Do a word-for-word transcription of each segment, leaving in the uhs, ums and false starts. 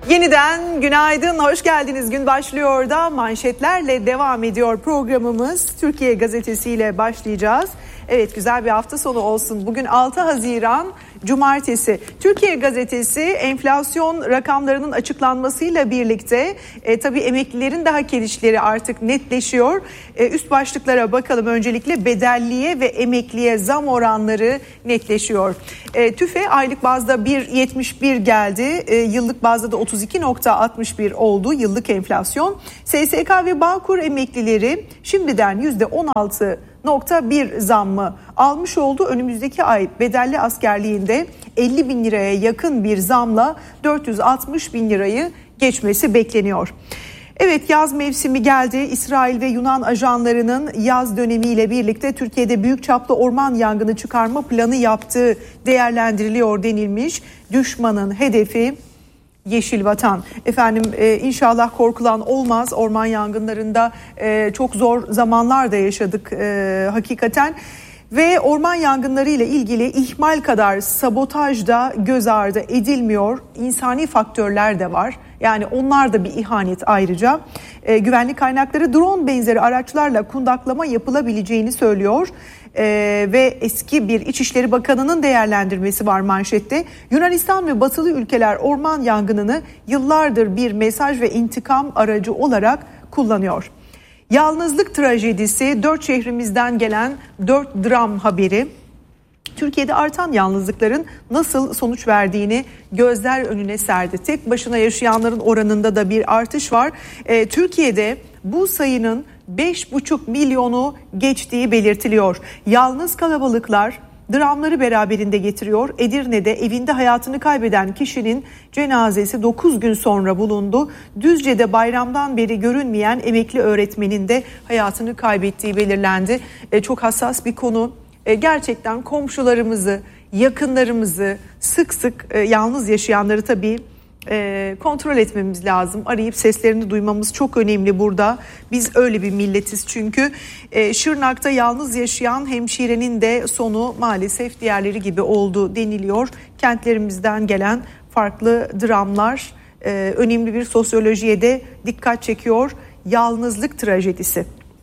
Yeniden günaydın, hoş geldiniz. Gün başlıyor da manşetlerle devam ediyor programımız. Türkiye Gazetesi ile başlayacağız. Evet, güzel bir hafta sonu olsun. Bugün altı Haziran Cumartesi. Türkiye Gazetesi enflasyon rakamlarının açıklanmasıyla birlikte e, tabii emeklilerin de hak edişleri artık netleşiyor. E, üst başlıklara bakalım. Öncelikle bedelliye ve emekliye zam oranları netleşiyor. E, TÜFE aylık bazda bir virgül yetmiş bir geldi. E, yıllık bazda da otuz iki virgül altmış bir oldu yıllık enflasyon. S S K ve Bağkur emeklileri şimdiden yüzde on altı nokta bir zammı almış oldu. Önümüzdeki ay bedelli askerliğinde elli bin liraya yakın bir zamla dört yüz altmış bin lirayı geçmesi bekleniyor. Evet, yaz mevsimi geldi. İsrail ve Yunan ajanlarının yaz dönemiyle birlikte Türkiye'de büyük çaplı orman yangını çıkarma planı yaptığı değerlendiriliyor denilmiş. Düşmanın hedefi Yeşil Vatan. Efendim e, inşallah korkulan olmaz. Orman yangınlarında e, çok zor zamanlar da yaşadık e, hakikaten. Ve orman yangınları ile ilgili ihmal kadar sabotaj da göz ardı edilmiyor. İnsani faktörler de var. Yani onlar da bir ihanet ayrıca. E, güvenlik kaynakları drone benzeri araçlarla kundaklama yapılabileceğini söylüyor. Ee, ve eski bir İçişleri Bakanı'nın değerlendirmesi var manşette. Yunanistan ve batılı ülkeler orman yangınını yıllardır bir mesaj ve intikam aracı olarak kullanıyor. Yalnızlık trajedisi, dört şehrimizden gelen dört dram haberi. Türkiye'de artan yalnızlıkların nasıl sonuç verdiğini gözler önüne serdi. Tek başına yaşayanların oranında da bir artış var. Ee, Türkiye'de bu sayının beş buçuk milyonu geçtiği belirtiliyor. Yalnız kalabalıklar dramları beraberinde getiriyor. Edirne'de evinde hayatını kaybeden kişinin cenazesi dokuz gün sonra bulundu. Düzce'de bayramdan beri görünmeyen emekli öğretmenin de hayatını kaybettiği belirlendi. E, çok hassas bir konu. E, gerçekten komşularımızı, yakınlarımızı, sık sık e, yalnız yaşayanları tabii E, kontrol etmemiz lazım. Arayıp seslerini duymamız çok önemli burada. Biz öyle bir milletiz çünkü. E, Şırnak'ta yalnız yaşayan hemşirenin de sonu maalesef diğerleri gibi oldu deniliyor. Kentlerimizden gelen farklı dramlar e, önemli bir sosyolojiye de dikkat çekiyor. Yalnızlık trajedisi.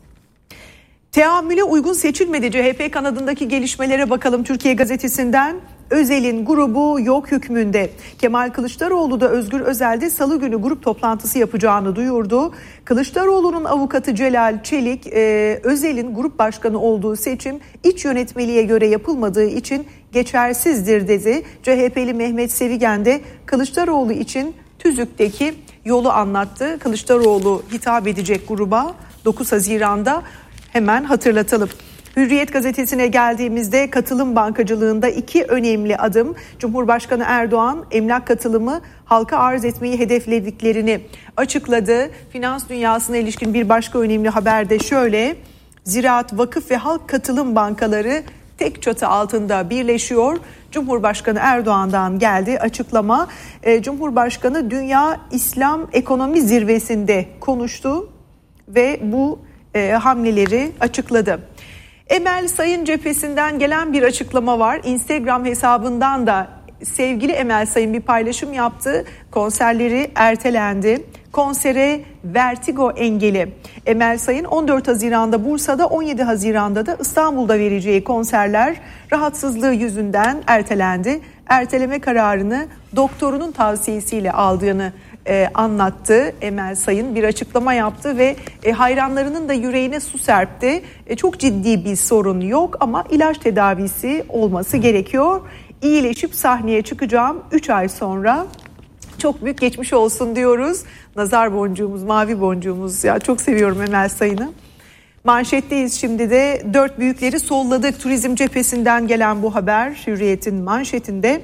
Teamüle uygun seçilmedi. C H P kanadındaki gelişmelere bakalım Türkiye Gazetesi'nden. Özel'in grubu yok hükmünde. Kemal Kılıçdaroğlu da Özgür Özel de salı günü grup toplantısı yapacağını duyurdu. Kılıçdaroğlu'nun avukatı Celal Çelik, e, Özel'in grup başkanı olduğu seçim iç yönetmeliğe göre yapılmadığı için geçersizdir dedi. C H P'li Mehmet Sevigen de Kılıçdaroğlu için tüzükteki yolu anlattı. Kılıçdaroğlu hitap edecek gruba dokuz Haziran'da, hemen hatırlatalım. Hürriyet gazetesine geldiğimizde katılım bankacılığında iki önemli adım. Cumhurbaşkanı Erdoğan emlak katılımı halka arz etmeyi hedeflediklerini açıkladı. Finans dünyasına ilişkin bir başka önemli haber de şöyle: Ziraat, Vakıf ve Halk Katılım Bankaları tek çatı altında birleşiyor. Cumhurbaşkanı Erdoğan'dan geldi açıklama. Cumhurbaşkanı Dünya İslam Ekonomi Zirvesi'nde konuştu ve bu hamleleri açıkladı. Emel Sayın cephesinden gelen bir açıklama var. Instagram hesabından da sevgili Emel Sayın bir paylaşım yaptı. Konserleri ertelendi. Konsere vertigo engeli. Emel Sayın on dört Haziran'da Bursa'da, on yedi Haziran'da da İstanbul'da vereceği konserler rahatsızlığı yüzünden ertelendi. Erteleme kararını doktorunun tavsiyesiyle aldığını E, anlattı. Emel Sayın bir açıklama yaptı ve e, hayranlarının da yüreğine su serpti. E, çok ciddi bir sorun yok ama ilaç tedavisi olması gerekiyor. İyileşip sahneye çıkacağım üç ay sonra. Çok büyük geçmiş olsun diyoruz. Nazar boncuğumuz, mavi boncuğumuz. Ya çok seviyorum Emel Sayın'ı. Manşetteyiz şimdi de. Dört büyükleri solladık. Turizm cephesinden gelen bu haber Hürriyet'in manşetinde.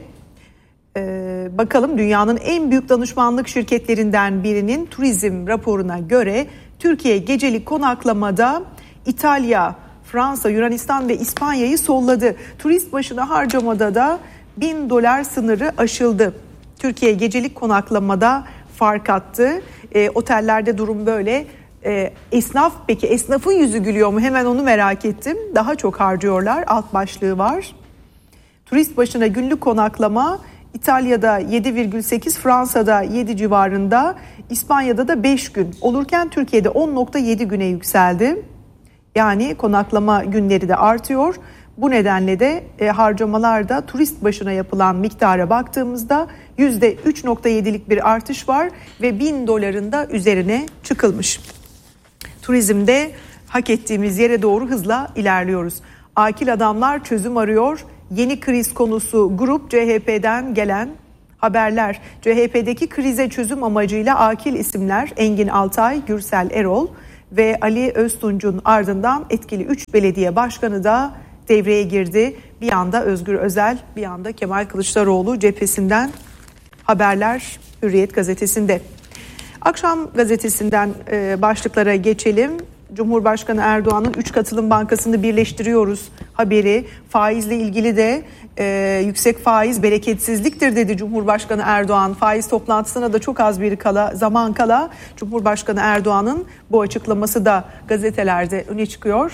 Ee, bakalım, dünyanın en büyük danışmanlık şirketlerinden birinin turizm raporuna göre Türkiye gecelik konaklamada İtalya, Fransa, Yunanistan ve İspanya'yı solladı. Turist başına harcamada da bin dolar sınırı aşıldı. Türkiye gecelik konaklamada fark attı. E, otellerde durum böyle. E, esnaf peki esnafın yüzü gülüyor mu? Hemen onu merak ettim. Daha çok harcıyorlar. Alt başlığı var. Turist başına günlük konaklama İtalya'da yedi virgül sekiz, Fransa'da yedi civarında, İspanya'da da beş gün olurken Türkiye'de on virgül yedi güne yükseldi. Yani konaklama günleri de artıyor. Bu nedenle de e, harcamalarda turist başına yapılan miktara baktığımızda yüzde üç virgül yedilik bir artış var ve bin doların da üzerine çıkılmış. Turizmde hak ettiğimiz yere doğru hızla ilerliyoruz. Akil adamlar çözüm arıyor. Yeni kriz konusu grup C H P'den gelen haberler. C H P'deki krize çözüm amacıyla akil isimler Engin Altay, Gürsel Erol ve Ali Öztunç'un ardından etkili üç belediye başkanı da devreye girdi. Bir yanda Özgür Özel, bir yanda Kemal Kılıçdaroğlu cephesinden haberler Hürriyet gazetesinde. Akşam gazetesinden e, başlıklara geçelim. Cumhurbaşkanı Erdoğan'ın üç katılım bankasını birleştiriyoruz haberi. Faizle ilgili de e, yüksek faiz bereketsizliktir dedi Cumhurbaşkanı Erdoğan. Faiz toplantısına da çok az bir kala zaman kala Cumhurbaşkanı Erdoğan'ın bu açıklaması da gazetelerde öne çıkıyor.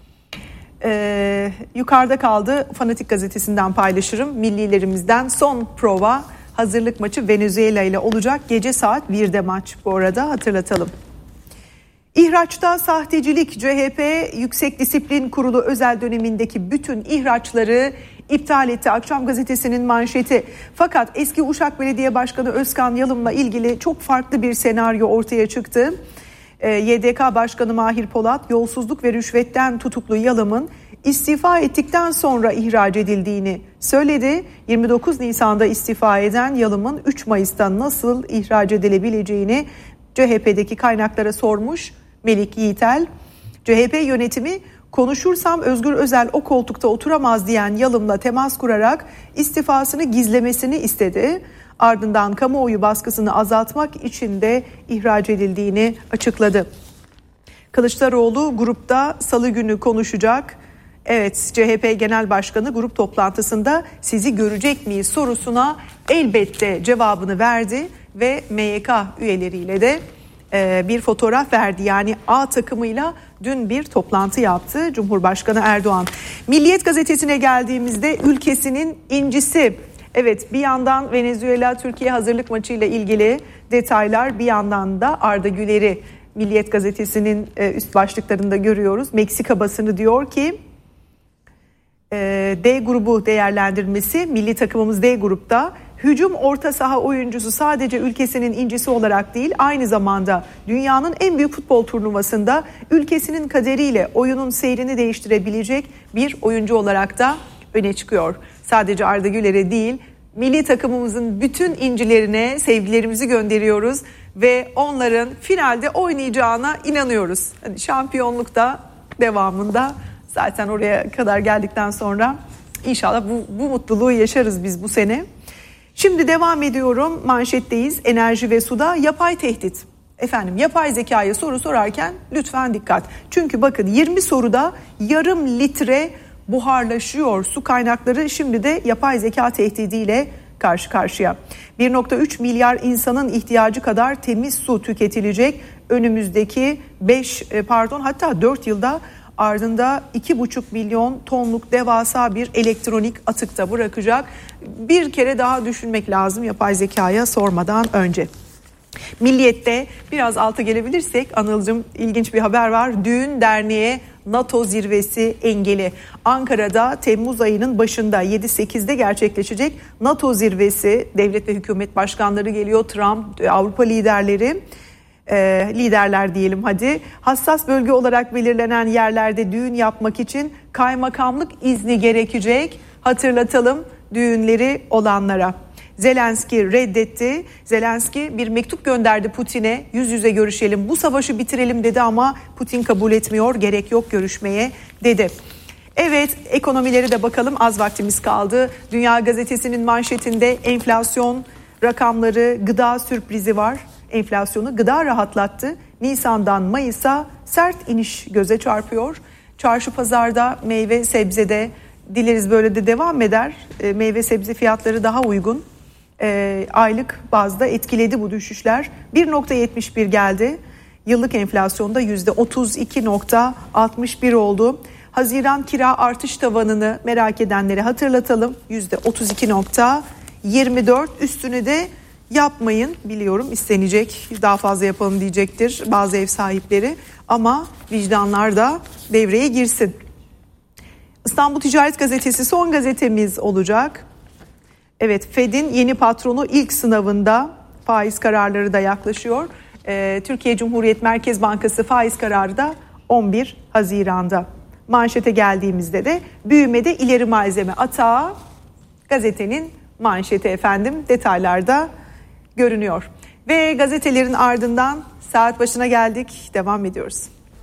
Ee, yukarıda kaldı. Fanatik gazetesinden paylaşırım. Millilerimizden son prova hazırlık maçı Venezuela ile olacak. Gece saat birde maç bu arada, hatırlatalım. İhraçta sahtecilik. C H P Yüksek Disiplin Kurulu özel dönemindeki bütün ihraçları iptal etti. Akşam gazetesinin manşeti. Fakat eski Uşak Belediye Başkanı Özkan Yalım'la ilgili çok farklı bir senaryo ortaya çıktı. Y D K Başkanı Mahir Polat yolsuzluk ve rüşvetten tutuklu Yalım'ın istifa ettikten sonra ihraç edildiğini söyledi. yirmi dokuz Nisan'da istifa eden Yalım'ın üç Mayıs'ta nasıl ihraç edilebileceğini C H P'deki kaynaklara sormuş Melik Yiğitel. C H P yönetimi konuşursam Özgür Özel o koltukta oturamaz diyen Yalım'la temas kurarak istifasını gizlemesini istedi. Ardından kamuoyu baskısını azaltmak için de ihraç edildiğini açıkladı. Kılıçdaroğlu grupta salı günü konuşacak. Evet, C H P Genel Başkanı grup toplantısında sizi görecek miyiz sorusuna elbette cevabını verdi ve M Y K üyeleriyle de e, bir fotoğraf verdi. Yani A takımıyla dün bir toplantı yaptı Cumhurbaşkanı Erdoğan. Milliyet gazetesine geldiğimizde ülkesinin incisi. Evet, bir yandan Venezuela Türkiye hazırlık maçı ile ilgili detaylar, bir yandan da Arda Güler'i Milliyet gazetesinin üst başlıklarında görüyoruz. Meksika basını diyor ki D grubu değerlendirmesi, milli takımımız D grupta. Hücum orta saha oyuncusu sadece ülkesinin incisi olarak değil, aynı zamanda dünyanın en büyük futbol turnuvasında ülkesinin kaderiyle oyunun seyrini değiştirebilecek bir oyuncu olarak da öne çıkıyor. Sadece Arda Güler'e değil, milli takımımızın bütün incilerine sevgilerimizi gönderiyoruz ve onların finalde oynayacağına inanıyoruz. Hani şampiyonlukta devamında zaten oraya kadar geldikten sonra inşallah bu, bu mutluluğu yaşarız biz bu sene. Şimdi devam ediyorum, manşetteyiz. Enerji ve suda yapay tehdit. Efendim, yapay zekaya soru sorarken lütfen dikkat. Çünkü bakın yirmi soruda yarım litre buharlaşıyor su kaynakları, şimdi de yapay zeka tehdidiyle karşı karşıya. bir virgül üç milyar insanın ihtiyacı kadar temiz su tüketilecek önümüzdeki beş pardon hatta dört yılda, ardında iki buçuk milyon tonluk devasa bir elektronik atıkta bırakacak. Bir kere daha düşünmek lazım yapay zekaya sormadan önce. Milliyet'te biraz alta gelebilirsek, Anılcım, ilginç bir haber var. Düğün derneğe NATO zirvesi engeli. Ankara'da Temmuz ayının başında yedi sekizde gerçekleşecek NATO zirvesi. Devlet ve hükümet başkanları geliyor, Trump, Avrupa liderleri, e, liderler diyelim hadi. Hassas bölge olarak belirlenen yerlerde düğün yapmak için kaymakamlık izni gerekecek. Hatırlatalım düğünleri olanlara. Zelenski reddetti. Zelenski bir mektup gönderdi Putin'e. Yüz yüze görüşelim, bu savaşı bitirelim dedi ama Putin kabul etmiyor. Gerek yok görüşmeye dedi. Evet, ekonomileri de bakalım, az vaktimiz kaldı. Dünya Gazetesi'nin manşetinde enflasyon rakamları, gıda sürprizi var. Enflasyonu gıda rahatlattı. Nisan'dan Mayıs'a sert iniş göze çarpıyor. Çarşı pazarda meyve sebzede dileriz böyle de devam eder. E, meyve sebze fiyatları daha uygun. E, aylık bazda etkiledi bu düşüşler. bir virgül yetmiş bir geldi. Yıllık enflasyonda yüzde otuz iki virgül altmış bir oldu. Haziran kira artış tavanını merak edenlere hatırlatalım. yüzde otuz iki virgül yirmi dört. Üstünü de yapmayın, biliyorum istenecek, daha fazla yapalım diyecektir bazı ev sahipleri ama vicdanlar da devreye girsin. İstanbul Ticaret Gazetesi son gazetemiz olacak. Evet, Fed'in yeni patronu ilk sınavında, faiz kararları da yaklaşıyor. Ee, Türkiye Cumhuriyet Merkez Bankası faiz kararı da on bir Haziran'da. Manşete geldiğimizde de büyümede ileri malzeme atağı, gazetenin manşeti efendim, detaylarda görünüyor. Ve gazetelerin ardından saat başına geldik, devam ediyoruz.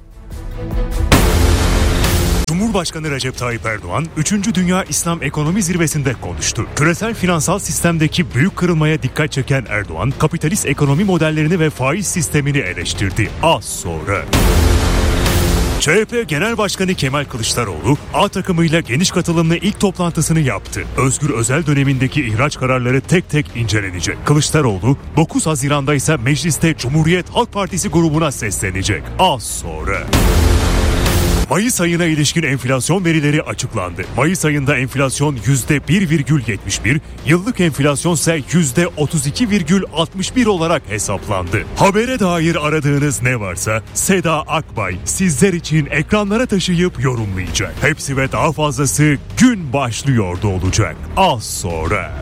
Cumhurbaşkanı Recep Tayyip Erdoğan, üçüncü Dünya İslam Ekonomi Zirvesi'nde konuştu. Küresel finansal sistemdeki büyük kırılmaya dikkat çeken Erdoğan, kapitalist ekonomi modellerini ve faiz sistemini eleştirdi. Az sonra. C H P Genel Başkanı Kemal Kılıçdaroğlu, A takımıyla geniş katılımlı ilk toplantısını yaptı. Özgür Özel dönemindeki ihraç kararları tek tek incelenecek. Kılıçdaroğlu, dokuz Haziran'da ise mecliste Cumhuriyet Halk Partisi grubuna seslenecek. Az sonra. Mayıs ayına ilişkin enflasyon verileri açıklandı. Mayıs ayında enflasyon yüzde bir virgül yetmiş bir, yıllık enflasyon ise yüzde otuz iki virgül altmış bir olarak hesaplandı. Habere dair aradığınız ne varsa Seda Akbay sizler için ekranlara taşıyıp yorumlayacak. Hepsi ve daha fazlası gün başlıyordu olacak. Az sonra.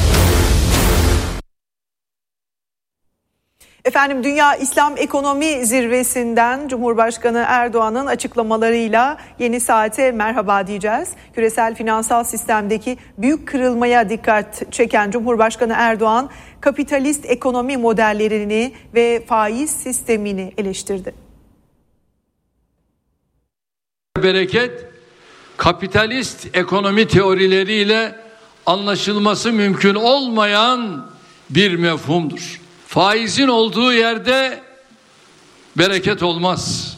Efendim, Dünya İslam Ekonomi Zirvesi'nden Cumhurbaşkanı Erdoğan'ın açıklamalarıyla yeni saate merhaba diyeceğiz. Küresel finansal sistemdeki büyük kırılmaya dikkat çeken Cumhurbaşkanı Erdoğan, kapitalist ekonomi modellerini ve faiz sistemini eleştirdi. Bereket, kapitalist ekonomi teorileriyle anlaşılması mümkün olmayan bir mefhumdur. Faizin olduğu yerde bereket olmaz.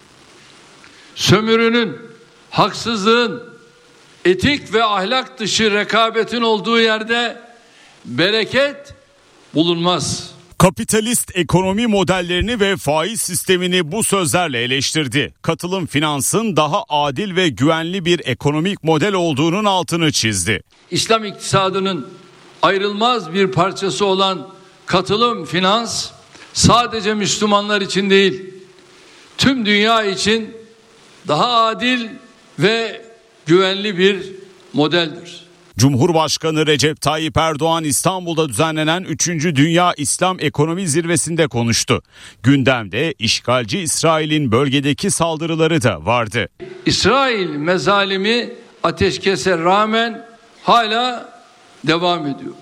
Sömürünün, haksızlığın, etik ve ahlak dışı rekabetin olduğu yerde bereket bulunmaz. Kapitalist ekonomi modellerini ve faiz sistemini bu sözlerle eleştirdi. Katılım finansın daha adil ve güvenli bir ekonomik model olduğunun altını çizdi. İslam iktisadının ayrılmaz bir parçası olan katılım finans sadece Müslümanlar için değil, tüm dünya için daha adil ve güvenli bir modeldir. Cumhurbaşkanı Recep Tayyip Erdoğan İstanbul'da düzenlenen üçüncü Dünya İslam Ekonomi Zirvesi'nde konuştu. Gündemde işgalci İsrail'in bölgedeki saldırıları da vardı. İsrail mezalimi ateşkese rağmen hala devam ediyor.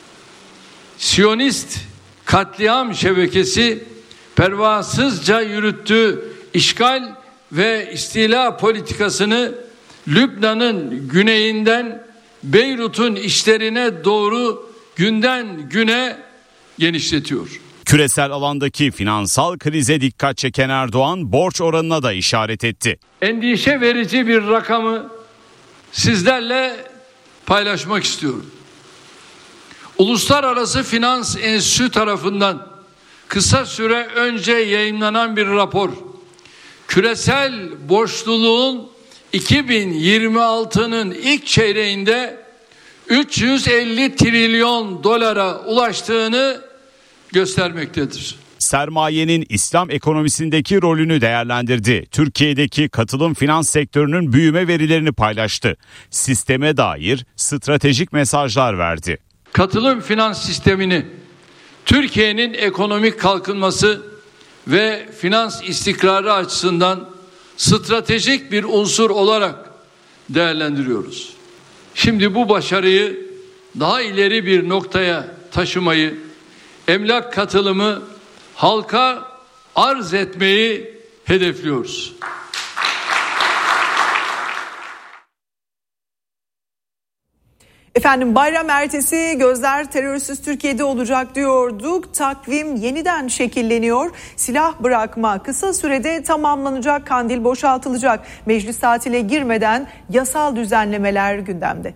Siyonist katliam şebekesi pervasızca yürüttüğü işgal ve istila politikasını Lübnan'ın güneyinden Beyrut'un işlerine doğru günden güne genişletiyor. Küresel alandaki finansal krize dikkat çeken Erdoğan borç oranına da işaret etti. Endişe verici bir rakamı sizlerle paylaşmak istiyorum. Uluslararası Finans Enstitüsü tarafından kısa süre önce yayımlanan bir rapor, küresel borçluluğun iki bin yirmi altının ilk çeyreğinde üç yüz elli trilyon dolara ulaştığını göstermektedir. Sermayenin İslam ekonomisindeki rolünü değerlendirdi. Türkiye'deki katılım finans sektörünün büyüme verilerini paylaştı. Sisteme dair stratejik mesajlar verdi. Katılım finans sistemini Türkiye'nin ekonomik kalkınması ve finans istikrarı açısından stratejik bir unsur olarak değerlendiriyoruz. Şimdi bu başarıyı daha ileri bir noktaya taşımayı, emlak katılımı halka arz etmeyi hedefliyoruz. Efendim, bayram ertesi gözler terörsüz Türkiye'de olacak diyorduk. Takvim yeniden şekilleniyor. Silah bırakma kısa sürede tamamlanacak, kandil boşaltılacak. Meclis tatile girmeden yasal düzenlemeler gündemde.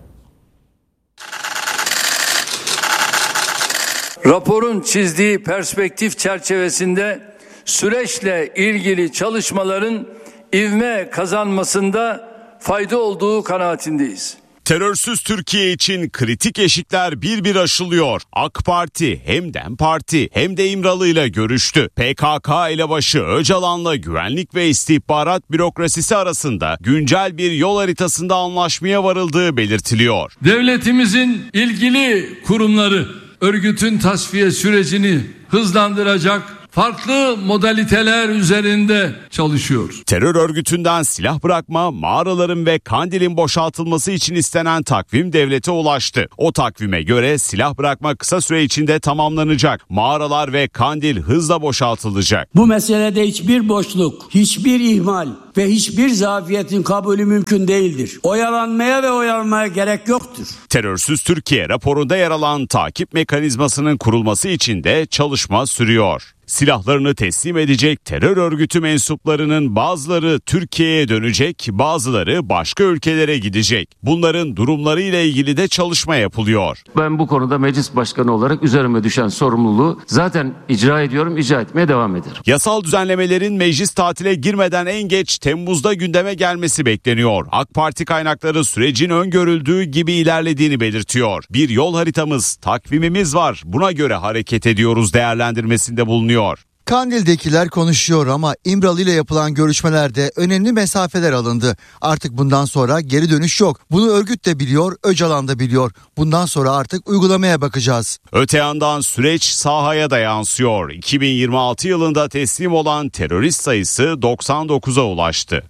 Raporun çizdiği perspektif çerçevesinde süreçle ilgili çalışmaların ivme kazanmasında fayda olduğu kanaatindeyiz. Terörsüz Türkiye için kritik eşikler bir bir aşılıyor. AK Parti hem DEM Parti hem de İmralı ile görüştü. P K K elebaşı Öcalan'la güvenlik ve istihbarat bürokrasisi arasında güncel bir yol haritasında anlaşmaya varıldığı belirtiliyor. Devletimizin ilgili kurumları örgütün tasfiye sürecini hızlandıracak farklı modaliteler üzerinde çalışıyor. Terör örgütünden silah bırakma, mağaraların ve Kandil'in boşaltılması için istenen takvim devlete ulaştı. O takvime göre silah bırakma kısa süre içinde tamamlanacak. Mağaralar ve Kandil hızla boşaltılacak. Bu meselede hiçbir boşluk, hiçbir ihmal ve hiçbir zafiyetin kabulü mümkün değildir. Oyalanmaya ve oyalanmaya gerek yoktur. Terörsüz Türkiye raporunda yer alan takip mekanizmasının kurulması için de çalışma sürüyor. Silahlarını teslim edecek terör örgütü mensuplarının bazıları Türkiye'ye dönecek, bazıları başka ülkelere gidecek. Bunların durumları ile ilgili de çalışma yapılıyor. Ben bu konuda meclis başkanı olarak üzerime düşen sorumluluğu zaten icra ediyorum, icra etmeye devam ederim. Yasal düzenlemelerin meclis tatile girmeden en geç Temmuz'da gündeme gelmesi bekleniyor. AK Parti kaynakları sürecin öngörüldüğü gibi ilerlediğini belirtiyor. Bir yol haritamız, takvimimiz var. Buna göre hareket ediyoruz değerlendirmesinde bulunuyor. Kandil'dekiler konuşuyor ama İmralı ile yapılan görüşmelerde önemli mesafeler alındı. Artık bundan sonra geri dönüş yok. Bunu örgüt de biliyor, Öcalan da biliyor. Bundan sonra artık uygulamaya bakacağız. Öte yandan süreç sahaya da yansıyor. iki bin yirmi altı yılında teslim olan terörist sayısı doksan dokuza ulaştı.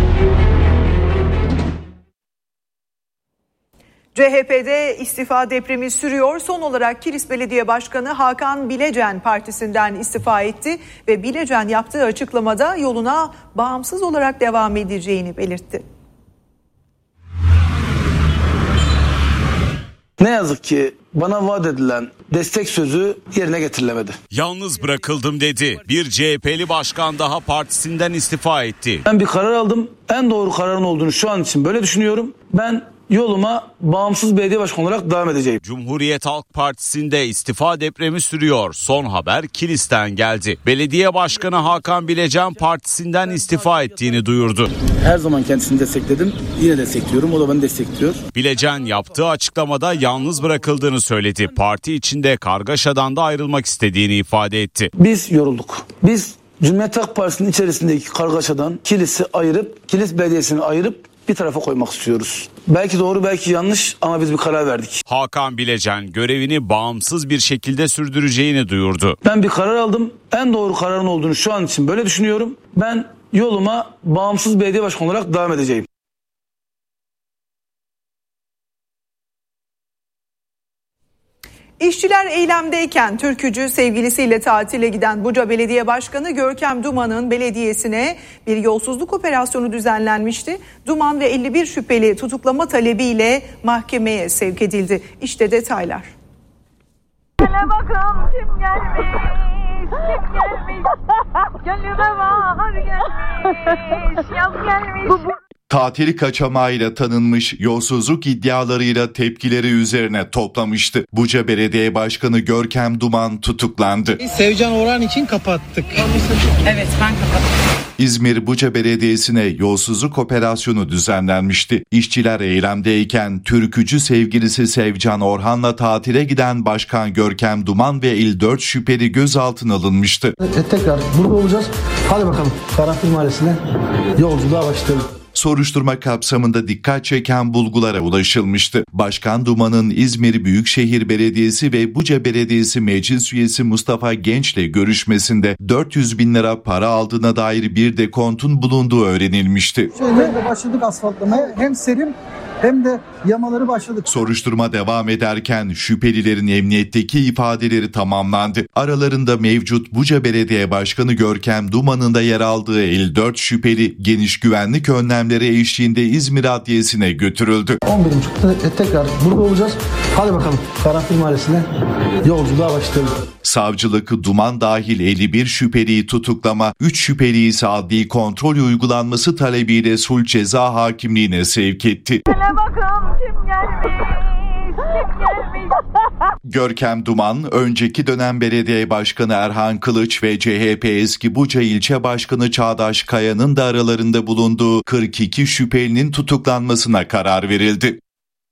C H P'de istifa depremi sürüyor. Son olarak Kilis Belediye Başkanı Hakan Bilecen partisinden istifa etti ve Bilecen yaptığı açıklamada yoluna bağımsız olarak devam edeceğini belirtti. Ne yazık ki bana vaat edilen destek sözü yerine getirilemedi. Yalnız bırakıldım dedi. Bir C H P'li başkan daha partisinden istifa etti. Ben bir karar aldım. En doğru kararın olduğunu şu an için böyle düşünüyorum. Ben yoluma bağımsız belediye başkanı olarak devam edeceğim. Cumhuriyet Halk Partisi'nde istifa depremi sürüyor. Son haber Kilis'ten geldi. Belediye Başkanı Hakan Bilecen partisinden istifa ettiğini duyurdu. Her zaman kendisini destekledim. Yine destekliyorum. O da beni destekliyor. Bilecen yaptığı açıklamada yalnız bırakıldığını söyledi. Parti içinde kargaşadan da ayrılmak istediğini ifade etti. Biz yorulduk. Biz Cumhuriyet Halk Partisi'nin içerisindeki kargaşadan Kilis'i ayırıp, Kilis Belediyesi'ni ayırıp bir tarafa koymak istiyoruz. Belki doğru, belki yanlış ama biz bir karar verdik. Hakan Bilecen görevini bağımsız bir şekilde sürdüreceğini duyurdu. Ben bir karar aldım. En doğru kararın olduğunu şu an için böyle düşünüyorum. Ben yoluma bağımsız belediye başkanı olarak devam edeceğim. İşçiler eylemdeyken türkücü sevgilisiyle tatile giden Buca Belediye Başkanı Görkem Duman'ın belediyesine bir yolsuzluk operasyonu düzenlenmişti. Duman ve elli bir şüpheli tutuklama talebiyle mahkemeye sevk edildi. İşte detaylar. Hele bakalım kim gelmiş, kim gelmiş, gönlüme bahar gelmiş, yaz gelmiş. Tatili kaçamağıyla tanınmış, yolsuzluk iddialarıyla tepkileri üzerine toplamıştı. Buca Belediye Başkanı Görkem Duman tutuklandı. Sevcan Orhan için kapattık. Evet, ben kapattım. İzmir Buca Belediyesi'ne yolsuzluk operasyonu düzenlenmişti. İşçiler eylemdeyken türkücü sevgilisi Sevcan Orhan'la tatile giden Başkan Görkem Duman ve il dört şüpheli gözaltına alınmıştı. Evet, tekrar burada olacağız. Hadi bakalım Karanfil Mahallesi'ne yolculuğa başlayalım. Soruşturma kapsamında dikkat çeken bulgulara ulaşılmıştı. Başkan Duman'ın İzmir Büyükşehir Belediyesi ve Buca Belediyesi Meclis Üyesi Mustafa Genç'le görüşmesinde dört yüz bin lira para aldığına dair bir dekontun bulunduğu öğrenilmişti. Şöyle başladık asfaltlamaya, hem serim hem de yamaları başladık. Soruşturma devam ederken şüphelilerin emniyetteki ifadeleri tamamlandı. Aralarında mevcut Buca Belediye Başkanı Görkem Duman'ın da yer aldığı elli dört şüpheli geniş güvenlik önlemleri eşliğinde İzmir Adliyesi'ne götürüldü. on bir buçukta tekrar burada olacağız. Hadi bakalım Karanfil Mahallesi'ne yolculuğa başlayalım. Savcılık Duman dahil elli bir şüpheliyi tutuklama, üç şüpheliyi ise adli kontrol uygulanması talebiyle sulh ceza hakimliğine sevk etti. Hele bakalım kim gelmiş, kim gelmiş. Görkem Duman, önceki dönem belediye başkanı Erhan Kılıç ve C H P eski Buca ilçe başkanı Çağdaş Kaya'nın da aralarında bulunduğu kırk iki şüphelinin tutuklanmasına karar verildi.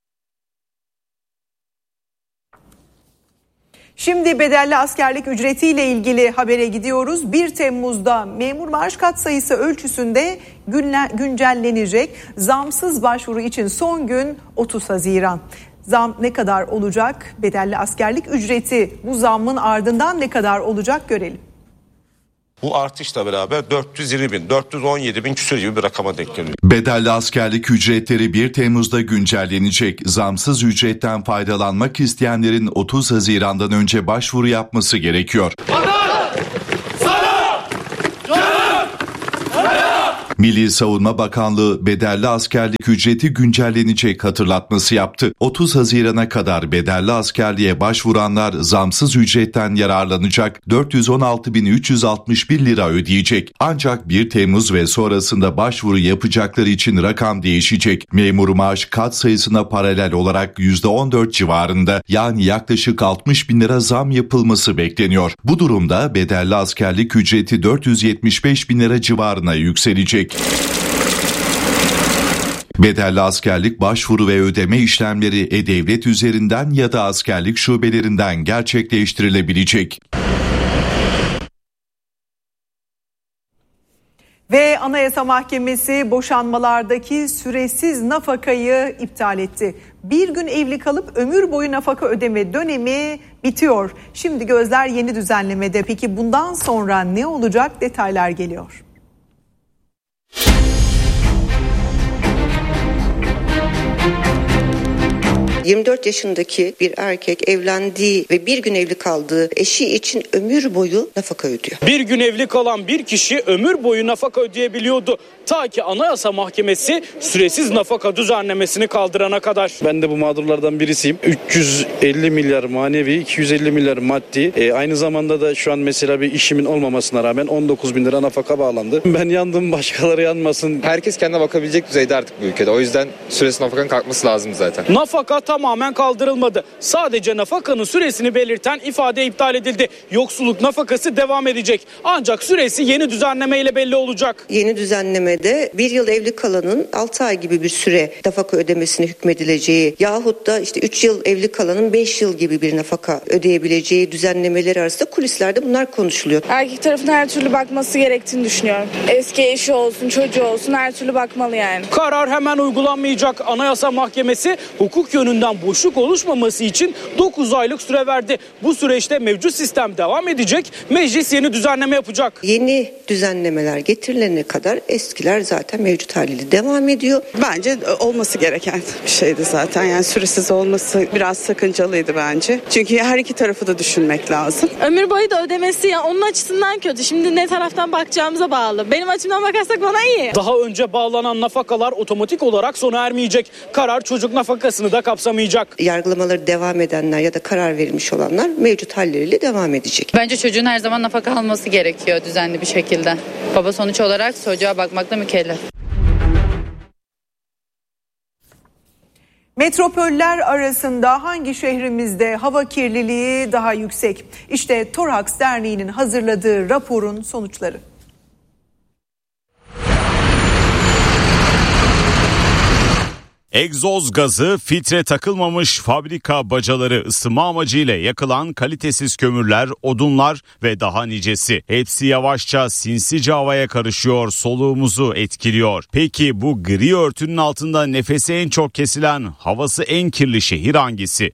Şimdi bedelli askerlik ücretiyle ilgili habere gidiyoruz. bir Temmuz'da memur maaş katsayısı ölçüsünde güncellenecek. Zamsız başvuru için son gün otuz Haziran. Zam ne kadar olacak? Bedelli askerlik ücreti bu zammın ardından ne kadar olacak görelim. Bu artışla beraber dört yüz yirmi bin, dört yüz on yedi bin küsur gibi bir rakama denk geliyor. Bedelli askerlik ücretleri bir Temmuz'da güncellenecek. Zamsız ücretten faydalanmak isteyenlerin otuz Haziran'dan önce başvuru yapması gerekiyor. Milli Savunma Bakanlığı bedelli askerlik ücreti güncellenecek hatırlatması yaptı. otuz Haziran'a kadar bedelli askerliğe başvuranlar zamsız ücretten yararlanacak, dört yüz on altı bin üç yüz altmış bir lira ödeyecek. Ancak bir Temmuz ve sonrasında başvuru yapacakları için rakam değişecek. Memur maaş kat sayısına paralel olarak yüzde on dört civarında, yani yaklaşık altmış bin lira zam yapılması bekleniyor. Bu durumda bedelli askerlik ücreti dört yüz yetmiş beş bin lira civarına yükselecek. Bedelli askerlik başvuru ve ödeme işlemleri E-Devlet üzerinden ya da askerlik şubelerinden gerçekleştirilebilecek. Ve Anayasa Mahkemesi boşanmalardaki süresiz nafakayı iptal etti. Bir gün evli kalıp ömür boyu nafaka ödeme dönemi bitiyor. Şimdi gözler yeni düzenlemede. Peki bundan sonra ne olacak? Detaylar geliyor. yirmi dört yaşındaki bir erkek evlendiği ve bir gün evli kaldığı eşi için ömür boyu nafaka ödüyor. Bir gün evli kalan bir kişi ömür boyu nafaka ödeyebiliyordu. Ta ki Anayasa Mahkemesi süresiz nafaka düzenlemesini kaldırana kadar. Ben de bu mağdurlardan birisiyim. üç yüz elli milyar manevi, iki yüz elli milyar maddi. E, aynı zamanda da şu an mesela bir işimin olmamasına rağmen on dokuz bin lira nafaka bağlandı. Ben yandım, başkaları yanmasın. Herkes kendine bakabilecek düzeyde artık bu ülkede. O yüzden süresiz nafakanın kalkması lazım zaten. Nafaka tamamen kaldırılmadı. Sadece nafakanın süresini belirten ifade iptal edildi. Yoksulluk nafakası devam edecek. Ancak süresi yeni düzenlemeyle belli olacak. Yeni düzenlemede bir yıl evli kalanın altı ay gibi bir süre nafaka ödemesine hükmedileceği yahut da işte üç yıl evli kalanın beş yıl gibi bir nafaka ödeyebileceği düzenlemeleri arasında kulislerde bunlar konuşuluyor. Erkek tarafın her türlü bakması gerektiğini düşünüyorum. Eski eşi olsun, çocuğu olsun, her türlü bakmalı yani. Karar hemen uygulanmayacak. Anayasa Mahkemesi hukuk yönünden boşluk oluşmaması için dokuz aylık süre verdi. Bu süreçte mevcut sistem devam edecek. Meclis yeni düzenleme yapacak. Yeni düzenlemeler getirilene kadar eskiler zaten mevcut haliyle devam ediyor. Bence olması gereken bir şeydi zaten. Yani süresiz olması biraz sakıncalıydı bence. Çünkü her iki tarafı da düşünmek lazım. Ömür boyu da ödemesi ya onun açısından kötü. Şimdi ne taraftan bakacağımıza bağlı. Benim açımdan bakarsak bana iyi. Daha önce bağlanan nafakalar otomatik olarak sona ermeyecek. Karar çocuk nafakasını da kapsamayacak. Yargılamaları devam edenler ya da karar verilmiş olanlar mevcut halleriyle devam edecek. Bence çocuğun her zaman nafaka alması gerekiyor düzenli bir şekilde. Baba sonuç olarak çocuğa bakmakla mükellef. Metropoller arasında hangi şehrimizde hava kirliliği daha yüksek? İşte Toraks Derneği'nin hazırladığı raporun sonuçları. Egzoz gazı, filtre takılmamış fabrika bacaları, ısınma amacıyla yakılan kalitesiz kömürler, odunlar ve daha nicesi. Hepsi yavaşça sinsice havaya karışıyor, soluğumuzu etkiliyor. Peki bu gri örtünün altında nefesi en çok kesilen, havası en kirli şehir hangisi?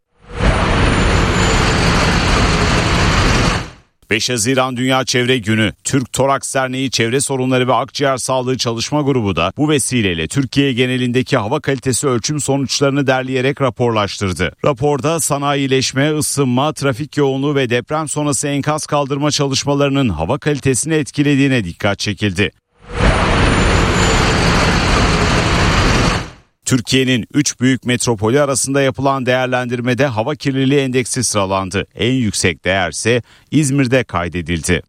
beş Haziran Dünya Çevre Günü. Türk Toraks Derneği Çevre Sorunları ve Akciğer Sağlığı Çalışma Grubu da bu vesileyle Türkiye genelindeki hava kalitesi ölçüm sonuçlarını derleyerek raporlaştırdı. Raporda sanayileşme, ısınma, trafik yoğunluğu ve deprem sonrası enkaz kaldırma çalışmalarının hava kalitesini etkilediğine dikkat çekildi. Türkiye'nin üç büyük metropolü arasında yapılan değerlendirmede hava kirliliği endeksi sıralandı. En yüksek değerse İzmir'de kaydedildi.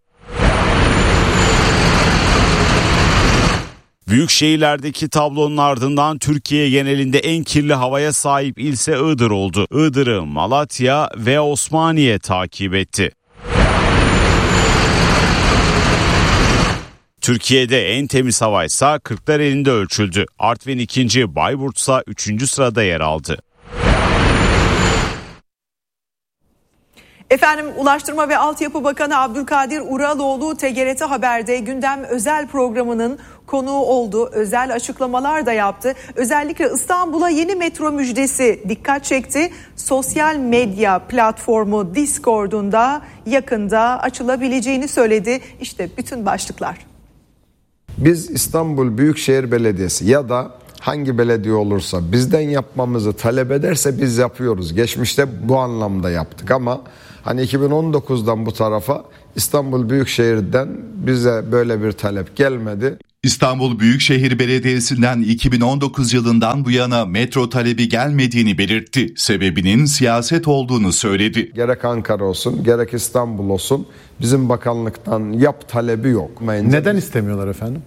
Büyük şehirlerdeki tablonun ardından Türkiye genelinde en kirli havaya sahip ilse Iğdır oldu. Iğdır'ı Malatya ve Osmaniye takip etti. Türkiye'de en temiz havaysa Kırklareli'nde ölçüldü. Artvin ikinci, Bayburt'sa üçüncü sırada yer aldı. Efendim Ulaştırma ve Altyapı Bakanı Abdülkadir Uraloğlu T G R T Haber'de gündem özel programının konuğu oldu. Özel açıklamalar da yaptı. Özellikle İstanbul'a yeni metro müjdesi dikkat çekti. Sosyal medya platformu Discord'un da yakında açılabileceğini söyledi. İşte bütün başlıklar. Biz İstanbul Büyükşehir Belediyesi ya da hangi belediye olursa bizden yapmamızı talep ederse biz yapıyoruz. Geçmişte bu anlamda yaptık ama hani iki bin on dokuzdan bu tarafa İstanbul Büyükşehir'den bize böyle bir talep gelmedi. İstanbul Büyükşehir Belediyesi'nden iki bin on dokuz yılından bu yana metro talebi gelmediğini belirtti. Sebebinin siyaset olduğunu söyledi. Gerek Ankara olsun, gerek İstanbul olsun bizim bakanlıktan yap talebi yok. Neden istemiyorlar efendim?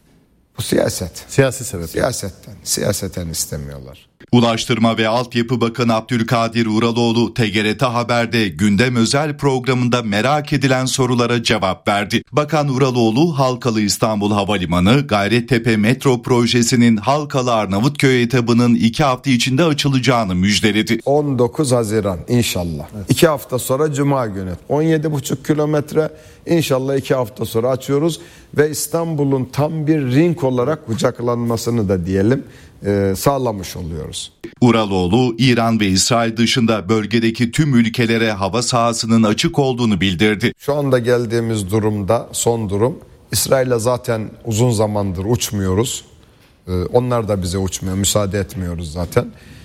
Bu siyaset. Siyasi sebep. Siyasetten, siyaseten istemiyorlar. Ulaştırma ve Altyapı Bakanı Abdülkadir Uraloğlu T G R T Haber'de gündem özel programında merak edilen sorulara cevap verdi. Bakan Uraloğlu, Halkalı İstanbul Havalimanı, Gayrettepe Metro Projesi'nin Halkalı Arnavutköy etabının iki hafta içinde açılacağını müjdeledi. on dokuz Haziran inşallah. Evet. iki hafta sonra Cuma günü. on yedi buçuk kilometre inşallah iki hafta sonra açıyoruz ve İstanbul'un tam bir ring olarak kucaklanmasını da diyelim e, sağlamış oluyoruz. Uraloğlu, İran ve İsrail dışında bölgedeki tüm ülkelere hava sahasının açık olduğunu bildirdi. Şu anda geldiğimiz durumda son durum, İsrail'le zaten uzun zamandır uçmuyoruz. Ee, onlar da bize uçmuyor, müsaade etmiyoruz zaten.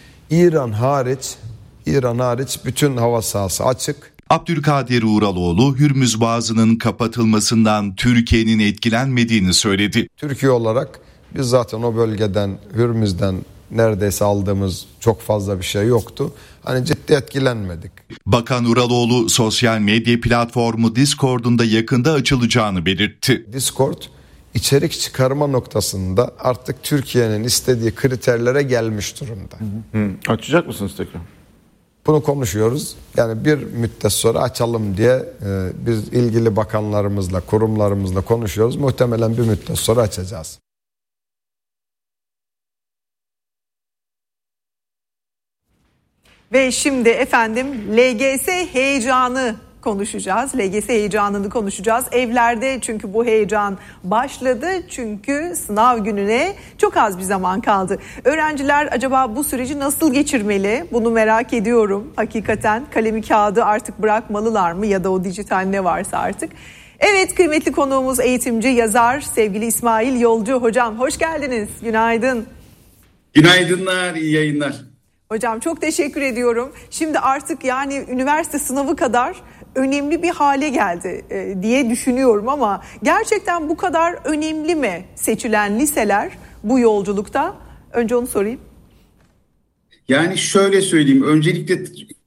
İran hariç, İran hariç bütün hava sahası açık. Abdülkadir Uraloğlu, Hürmüz Boğazı'nın kapatılmasından Türkiye'nin etkilenmediğini söyledi. Türkiye olarak biz zaten o bölgeden, Hürmüz'den neredeyse aldığımız çok fazla bir şey yoktu. Hani ciddi etkilenmedik. Bakan Uraloğlu sosyal medya platformu Discord'un da yakında açılacağını belirtti. Discord içerik çıkarma noktasında artık Türkiye'nin istediği kriterlere gelmiş durumda. Hı hı. Açacak mısınız tekrar? Bunu konuşuyoruz. Yani bir müddet sonra açalım diye e, biz ilgili bakanlarımızla, kurumlarımızla konuşuyoruz. Muhtemelen bir müddet sonra açacağız. Ve şimdi efendim L G S heyecanı konuşacağız. L G S heyecanını konuşacağız. Evlerde çünkü bu heyecan başladı. Çünkü sınav gününe çok az bir zaman kaldı. Öğrenciler acaba bu süreci nasıl geçirmeli? Bunu merak ediyorum. Hakikaten kalemi kağıdı artık bırakmalılar mı? Ya da o dijital ne varsa artık. Evet, kıymetli konuğumuz eğitimci, yazar, sevgili İsmail Yolcu. Hocam hoş geldiniz. Günaydın. Günaydınlar, iyi yayınlar. Hocam çok teşekkür ediyorum. Şimdi artık yani üniversite sınavı kadar önemli bir hale geldi e, diye düşünüyorum ama gerçekten bu kadar önemli mi seçilen liseler bu yolculukta? Önce onu sorayım. Yani şöyle söyleyeyim, öncelikle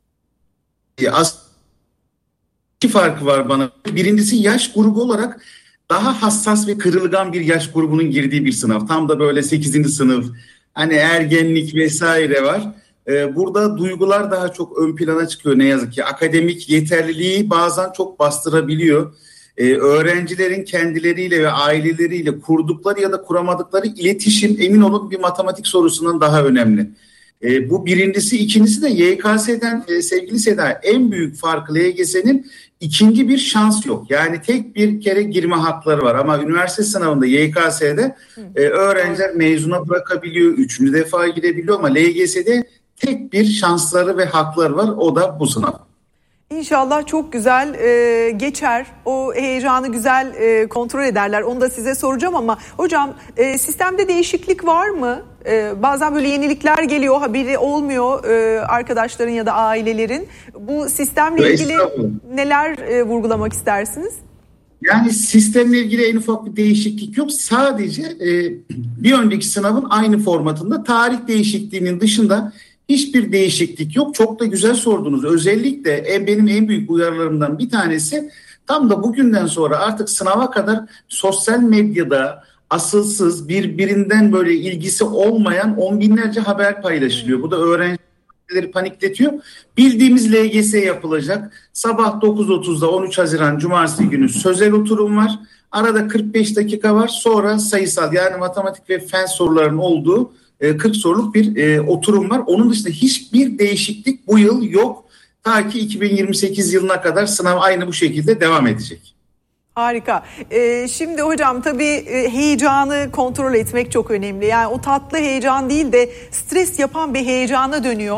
az iki farkı var bana. Birincisi yaş grubu olarak daha hassas ve kırılgan bir yaş grubunun girdiği bir sınav. Tam da böyle sekizinci sınıf, hani ergenlik vesaire var. Burada duygular daha çok ön plana çıkıyor ne yazık ki. Akademik yeterliliği bazen çok bastırabiliyor. Ee, öğrencilerin kendileriyle ve aileleriyle kurdukları ya da kuramadıkları iletişim emin olun bir matematik sorusundan daha önemli. Ee, bu birincisi. İkincisi de Y K S'den e, sevgili Seda, en büyük farkı L G S'nin ikinci bir şans yok. Yani tek bir kere girme hakları var ama üniversite sınavında Y K S'de e, öğrenciler mezuna bırakabiliyor, üçüncü defa girebiliyor ama L G S'de tek bir şansları ve hakları var, o da bu sınav. İnşallah çok güzel e, geçer. O heyecanı güzel e, kontrol ederler. Onu da size soracağım ama hocam e, sistemde değişiklik var mı? E, bazen böyle yenilikler geliyor, haberi olmuyor e, arkadaşların ya da ailelerin. Bu sistemle ilgili neler e, vurgulamak istersiniz? Yani sistemle ilgili en ufak bir değişiklik yok. Sadece e, bir önceki sınavın aynı formatında, tarih değişikliğinin dışında hiçbir değişiklik yok. Çok da güzel sordunuz. Özellikle en, benim en büyük uyarılarımdan bir tanesi, tam da bugünden sonra artık sınava kadar sosyal medyada asılsız, birbirinden böyle ilgisi olmayan on binlerce haber paylaşılıyor. Bu da öğrencileri panikletiyor. Bildiğimiz L G S yapılacak. Sabah dokuz otuzda on üç Haziran Cumartesi günü sözel oturum var. Arada kırk beş dakika var. Sonra sayısal, yani matematik ve fen sorularının olduğu kırk soruluk bir e, oturum var. Onun dışında hiçbir değişiklik bu yıl yok. Ta ki iki bin yirmi sekiz yılına kadar sınav aynı bu şekilde devam edecek. Harika. Ee, şimdi hocam tabii heyecanı kontrol etmek çok önemli. Yani o tatlı heyecan değil de stres yapan bir heyecana dönüyor.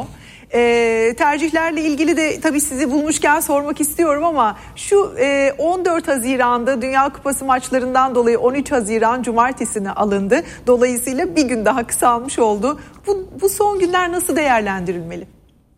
Ee, tercihlerle ilgili de tabii sizi bulmuşken sormak istiyorum ama şu e, on dört Haziran'da Dünya Kupası maçlarından dolayı on üç Haziran Cumartesi'ne alındı. Dolayısıyla bir gün daha kısalmış oldu. Bu, bu son günler nasıl değerlendirilmeli?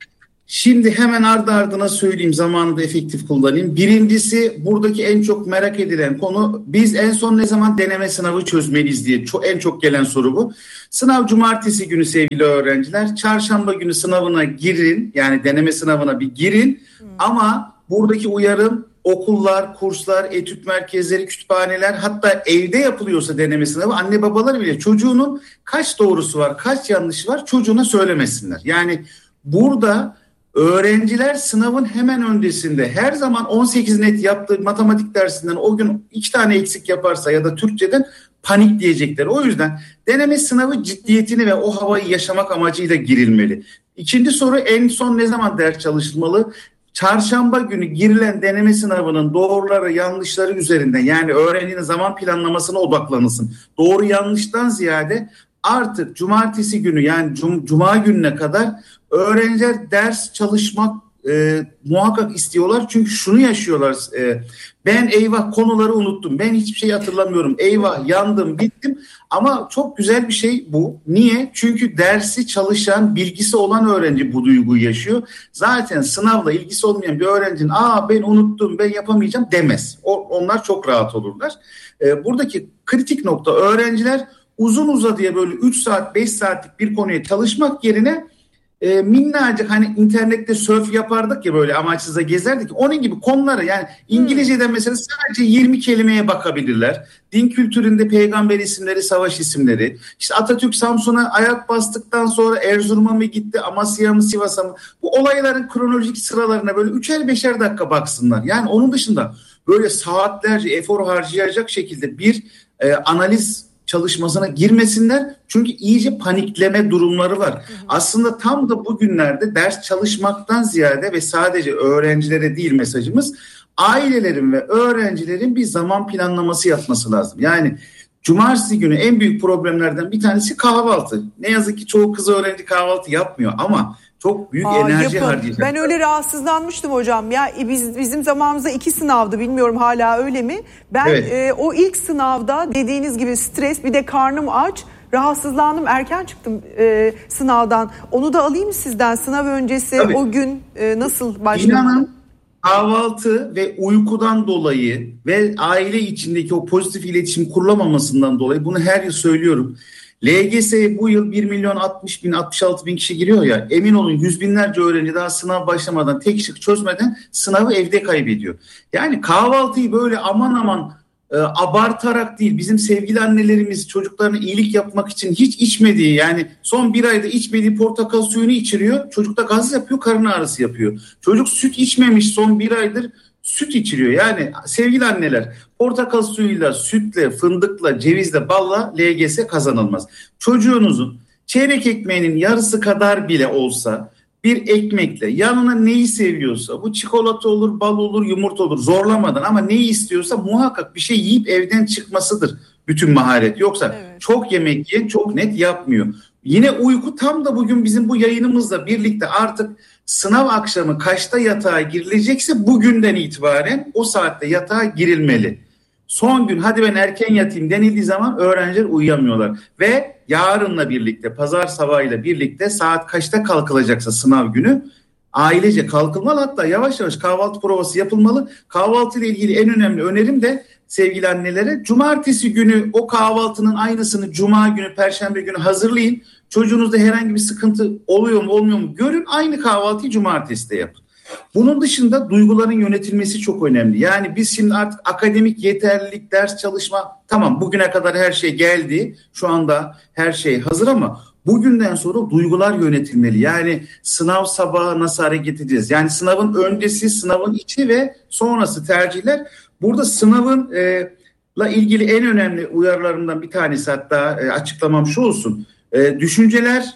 Şimdi hemen ardı ardına söyleyeyim, zamanı da efektif kullanayım. Birincisi, buradaki en çok merak edilen konu, biz en son ne zaman deneme sınavı çözmeliyiz diye çok, en çok gelen soru bu. Sınav cumartesi günü sevgili öğrenciler. Çarşamba günü sınavına girin, yani deneme sınavına bir girin. Hmm. Ama buradaki uyarım, okullar, kurslar, etüt merkezleri, kütüphaneler, hatta evde yapılıyorsa deneme sınavı, anne babaları bile çocuğunun kaç doğrusu var, kaç yanlışı var çocuğuna söylemesinler. Yani burada öğrenciler sınavın hemen öncesinde her zaman on sekiz net yaptığı matematik dersinden o gün iki tane eksik yaparsa ya da Türkçeden panik diyecekler. O yüzden deneme sınavı ciddiyetini ve o havayı yaşamak amacıyla girilmeli. İkinci soru, en son ne zaman ders çalışılmalı? Çarşamba günü girilen deneme sınavının doğruları yanlışları üzerinden, yani öğrencinin zaman planlamasına odaklanılsın. Doğru yanlıştan ziyade artık cumartesi günü, yani cum- cuma gününe kadar öğrenciler ders çalışmak e, muhakkak istiyorlar. Çünkü şunu yaşıyorlar. E, ben eyvah konuları unuttum. Ben hiçbir şey hatırlamıyorum. Eyvah yandım, bittim. Ama çok güzel bir şey bu. Niye? Çünkü dersi çalışan, bilgisi olan öğrenci bu duyguyu yaşıyor. Zaten sınavla ilgisi olmayan bir öğrencinin "Aa ben unuttum, ben yapamayacağım" demez. O, onlar çok rahat olurlar. E, buradaki kritik nokta, öğrenciler uzun uzadıya böyle üç saat beş saatlik bir konuya çalışmak yerine e, minnacık, hani internette surf yapardık ya, böyle amaçsıza gezerdik. Onun gibi konuları, yani İngilizce'den mesela sadece yirmi kelimeye bakabilirler. Din kültüründe peygamber isimleri, savaş isimleri. İşte Atatürk Samsun'a ayak bastıktan sonra Erzurum'a mı gitti, Amasya'ya mı, Sivas'a mı? Bu olayların kronolojik sıralarına böyle üçer beşer dakika baksınlar. Yani onun dışında böyle saatlerce efor harcayacak şekilde bir e, analiz çalışmasına girmesinler. Çünkü iyice panikleme durumları var. Hı hı. Aslında tam da bugünlerde ders çalışmaktan ziyade ve sadece öğrencilere değil mesajımız, ailelerin ve öğrencilerin bir zaman planlaması yapması lazım. Yani cumartesi günü en büyük problemlerden bir tanesi kahvaltı. Ne yazık ki çoğu kız öğrenci kahvaltı yapmıyor ama çok büyük Aa, enerji yapın. harcayacak. Ben öyle rahatsızlanmıştım hocam. Ya biz bizim zamanımızda iki sınavdı, bilmiyorum hala öyle mi? Ben evet. e, o ilk sınavda dediğiniz gibi stres, bir de karnım aç, rahatsızlandım, erken çıktım e, sınavdan. Onu da alayım sizden, sınav öncesi Tabii. o gün e, nasıl başlamalı? İnanın kahvaltı ve uykudan dolayı ve aile içindeki o pozitif iletişim kurulamamasından dolayı, bunu her yıl söylüyorum. L G S'ye bu yıl bir milyon altmış bin altmış altı bin kişi giriyor ya, emin olun yüz binlerce öğrenci daha sınav başlamadan, tek şık çözmeden sınavı evde kaybediyor. Yani kahvaltıyı böyle aman aman e, abartarak değil, bizim sevgili annelerimiz çocuklarına iyilik yapmak için hiç içmediği, yani son bir ayda içmediği portakal suyunu içiriyor, çocukta gaz yapıyor, karın ağrısı yapıyor. Çocuk süt içmemiş son bir aydır, süt içiriyor. Yani sevgili anneler, portakal suyuyla, sütle, fındıkla, cevizle, balla L G S kazanılmaz. Çocuğunuzun çeyrek ekmeğinin yarısı kadar bile olsa bir ekmekle yanına neyi seviyorsa, bu çikolata olur, bal olur, yumurta olur, zorlamadan, ama neyi istiyorsa muhakkak bir şey yiyip evden çıkmasıdır bütün maharet. Yoksa evet. çok yemek yiyen çok net yapmıyor. Yine uyku, tam da bugün bizim bu yayınımızla birlikte artık sınav akşamı kaçta yatağa girilecekse bugünden itibaren o saatte yatağa girilmeli. Son gün hadi ben erken yatayım denildiği zaman öğrenciler uyuyamıyorlar. Ve yarınla birlikte, pazar sabahıyla birlikte saat kaçta kalkılacaksa sınav günü ailece kalkılmalı. Hatta yavaş yavaş kahvaltı provası yapılmalı. Kahvaltı ile ilgili en önemli önerim de sevgili annelere, cumartesi günü o kahvaltının aynısını cuma günü, perşembe günü hazırlayın. Çocuğunuzda herhangi bir sıkıntı oluyor mu olmuyor mu görün, aynı kahvaltıyı cumartesi de yapın. Bunun dışında duyguların yönetilmesi çok önemli. Yani biz şimdi artık akademik yeterlilik, ders çalışma, tamam bugüne kadar her şey geldi. Şu anda her şey hazır ama bugünden sonra duygular yönetilmeli. Yani sınav sabahı nasıl hareket edeceğiz? Yani sınavın öncesi, sınavın içi ve sonrası tercihler. Burada sınavın e, la ilgili en önemli uyarılarımdan bir tanesi, hatta e, açıklamam şu olsun. E, düşünceler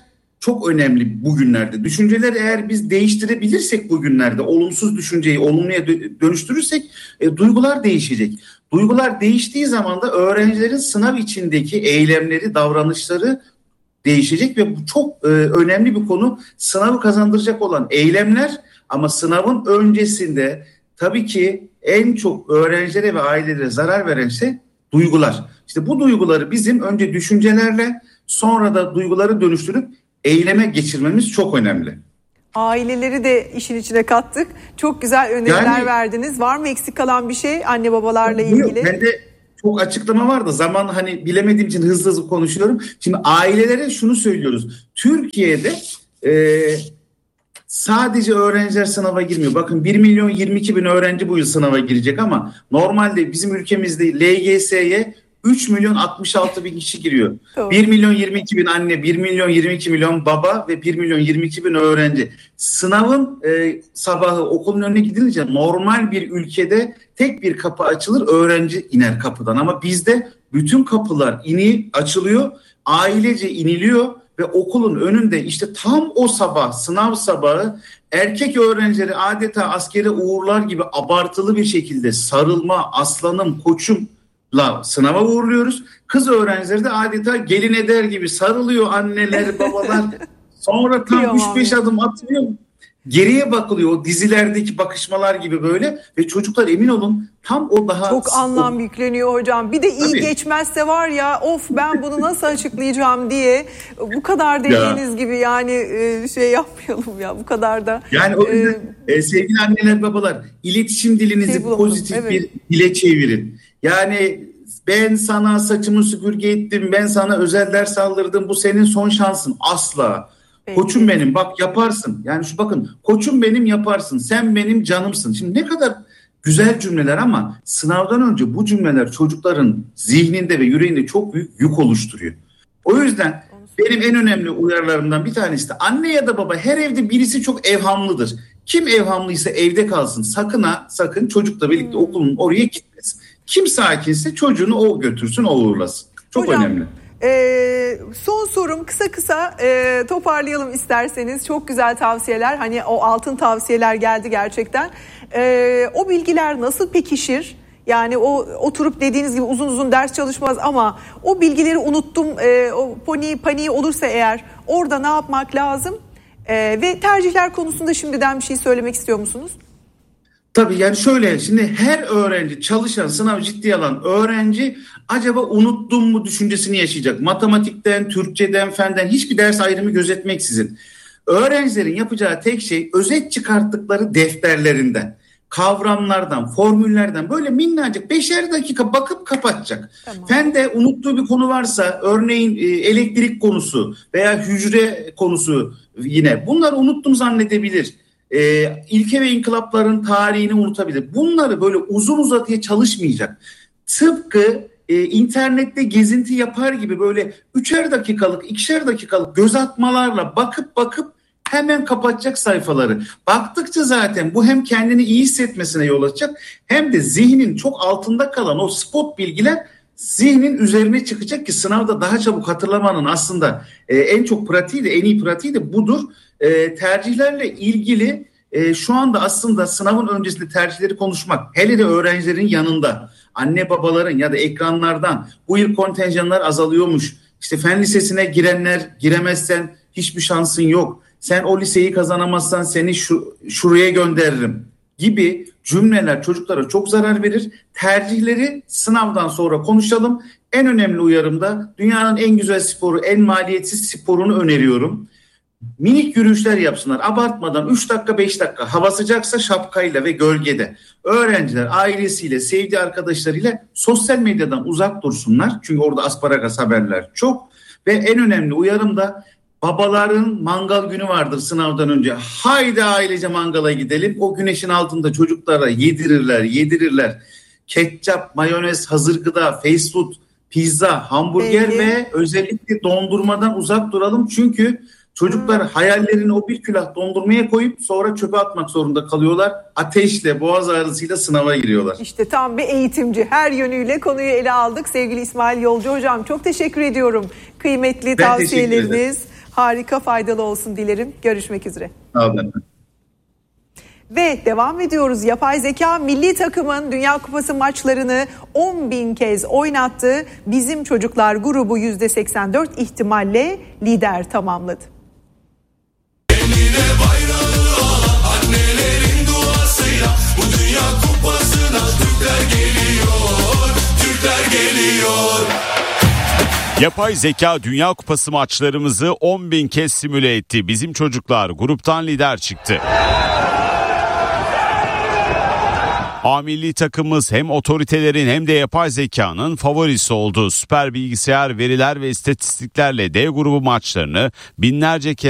çok önemli bugünlerde. Düşünceleri eğer biz değiştirebilirsek bugünlerde, olumsuz düşünceyi olumluya dönüştürürsek e, duygular değişecek. Duygular değiştiği zaman da öğrencilerin sınav içindeki eylemleri, davranışları değişecek ve bu çok e, önemli bir konu. Sınavı kazandıracak olan eylemler, ama sınavın öncesinde tabii ki en çok öğrencilere ve ailelere zarar veren şey duygular. İşte bu duyguları bizim önce düşüncelerle, sonra da duyguları dönüştürüp eyleme geçirmemiz çok önemli. Aileleri de işin içine kattık. Çok güzel öneriler yani, verdiniz. Var mı eksik kalan bir şey anne babalarla ilgili? Ben de çok açıklama var da zaman hani bilemediğim için hızlı hızlı konuşuyorum. Şimdi ailelere şunu söylüyoruz. Türkiye'de e, sadece öğrenciler sınava girmiyor. Bakın bir milyon yirmi iki bin öğrenci bu yıl sınava girecek ama normalde bizim ülkemizde L G S'ye üç milyon altmış altı bin kişi giriyor. Doğru. bir milyon yirmi iki bin anne, bir milyon yirmi iki milyon baba ve bir milyon yirmi iki bin öğrenci. Sınavın e, sabahı okulun önüne gidilince normal bir ülkede tek bir kapı açılır, öğrenci iner kapıdan. Ama bizde bütün kapılar ini açılıyor, ailece iniliyor ve okulun önünde işte tam o sabah, sınav sabahı erkek öğrencileri adeta askere uğurlar gibi abartılı bir şekilde sarılma, aslanım, koçum la sınava uğurluyoruz. Kız öğrencileri de adeta gelin eder gibi sarılıyor anneler, babalar. Sonra tam üç beş adım atıyor. Geriye bakılıyor o dizilerdeki bakışmalar gibi böyle ve çocuklar emin olun tam o daha... Çok anlam o... yükleniyor hocam. Bir de iyi Tabii. geçmezse var ya of ben bunu nasıl açıklayacağım diye bu kadar dediğiniz gibi yani şey yapmayalım ya bu kadar da. Yani o yüzden e, sevgili anneler babalar iletişim dilinizi şey pozitif evet. bir dile çevirin. Yani ben sana saçımı süpürge ettim, ben sana özel ders aldırdım, bu senin son şansın. Asla. Peki. Koçum benim bak yaparsın. Yani şu bakın koçum benim yaparsın, sen benim canımsın. Şimdi ne kadar güzel cümleler ama sınavdan önce bu cümleler çocukların zihninde ve yüreğinde çok büyük yük oluşturuyor. O yüzden benim en önemli uyarılarımdan bir tanesi de anne ya da baba her evde birisi çok evhamlıdır. Kim evhamlıysa evde kalsın. Sakın ha sakın çocukla birlikte hmm. okulun oraya gitmesin. Kim sakinse çocuğunu o götürsün, o uğurlasın. Çok Hocam, önemli. E, son sorum kısa kısa e, toparlayalım isterseniz. Çok güzel tavsiyeler. Hani o altın tavsiyeler geldi gerçekten. E, o bilgiler nasıl pekişir? Yani o oturup dediğiniz gibi uzun uzun ders çalışmaz ama o bilgileri unuttum. E, o paniği, paniği olursa eğer orada ne yapmak lazım? E, ve tercihler konusunda şimdiden bir şey söylemek istiyor musunuz? Tabii yani şöyle şimdi her öğrenci çalışan sınav ciddiye alan öğrenci acaba unuttum mu düşüncesini yaşayacak. Matematikten, Türkçeden, fenden hiçbir ders ayrımı gözetmeksizin. Öğrencilerin yapacağı tek şey özet çıkarttıkları defterlerinden, kavramlardan, formüllerden böyle minnacık beşer dakika bakıp kapatacak. Tamam. Fende unuttuğu bir konu varsa örneğin elektrik konusu veya hücre konusu yine bunları unuttum zannedebilir. E, ilke ve inkılapların tarihini unutabilir. Bunları böyle uzun uzadıya çalışmayacak. Tıpkı e, internette gezinti yapar gibi böyle üçer dakikalık, ikişer dakikalık göz atmalarla bakıp bakıp hemen kapatacak sayfaları. Baktıkça zaten bu hem kendini iyi hissetmesine yol açacak hem de zihnin çok altında kalan o spot bilgiler zihnin üzerine çıkacak ki sınavda daha çabuk hatırlamanın aslında e, en çok pratiği de en iyi pratiği de budur. E, tercihlerle ilgili e, şu anda aslında sınavın öncesinde tercihleri konuşmak, hele de öğrencilerin yanında, anne babaların ya da ekranlardan bu yıl kontenjanlar azalıyormuş. İşte fen lisesine girenler giremezsen hiçbir şansın yok. Sen o liseyi kazanamazsan seni şu, şuraya gönderirim gibi cümleler çocuklara çok zarar verir. Tercihleri sınavdan sonra konuşalım. En önemli uyarım da dünyanın en güzel sporu, en maliyetsiz sporunu öneriyorum. Minik yürüyüşler yapsınlar. Abartmadan üç dakika beş dakika hava sıcaksa şapkayla ve gölgede. Öğrenciler ailesiyle, sevdiği arkadaşlarıyla sosyal medyadan uzak dursunlar. Çünkü orada asparagas haberler çok. Ve en önemli uyarım da babaların mangal günü vardır sınavdan önce. Haydi ailece mangala gidelim. O güneşin altında çocuklara yedirirler, yedirirler. Ketçap, mayonez, hazır gıda, fast food, pizza, hamburger Peki. ve özellikle dondurmadan uzak duralım. Çünkü çocuklar hmm. hayallerini o bir külah dondurmaya koyup sonra çöpe atmak zorunda kalıyorlar. Ateşle, boğaz ağrısıyla sınava giriyorlar. İşte tam bir eğitimci. Her yönüyle konuyu ele aldık. Sevgili İsmail Yolcu hocam çok teşekkür ediyorum. Kıymetli ben tavsiyeleriniz, Harika, faydalı olsun dilerim. Görüşmek üzere. Sağ olun. Ve devam ediyoruz. Yapay zeka milli takımın Dünya Kupası maçlarını on bin kez oynattı. Bizim Çocuklar grubu yüzde seksen dört ihtimalle lider tamamladı. Annelerin duasıyla bu Dünya Kupası'na Türkler geliyor, Türkler geliyor. Yapay zeka Dünya Kupası maçlarımızı on bin kez simüle etti. Bizim Çocuklar gruptan lider çıktı. A milli takımımız hem otoritelerin hem de yapay zekanın favorisi oldu. Süper bilgisayar veriler ve istatistiklerle D grubu maçlarını binlerce kez